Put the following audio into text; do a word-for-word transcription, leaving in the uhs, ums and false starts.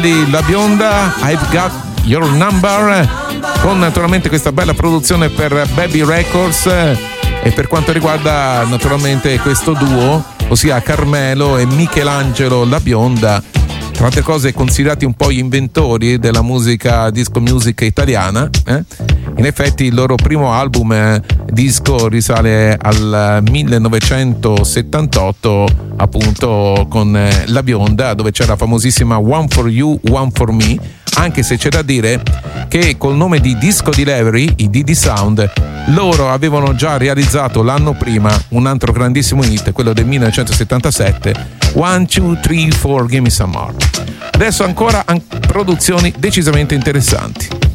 La Bionda, I've Got Your Number, con naturalmente questa bella produzione per Baby Records. E per quanto riguarda naturalmente questo duo, ossia Carmelo e Michelangelo La Bionda, tra altre cose considerati un po' gli inventori della musica disco music italiana, eh? In effetti il loro primo album eh, disco risale al millenovecentosettantotto, appunto con eh, La Bionda, dove c'era la famosissima One for You, One for Me, anche se c'è da dire che col nome di Disco Delivery, i D D Sound, loro avevano già realizzato l'anno prima un altro grandissimo hit, quello del millenovecentosettantasette, One, Two, Three, Four, Give Me Some More. Adesso ancora an- produzioni decisamente interessanti.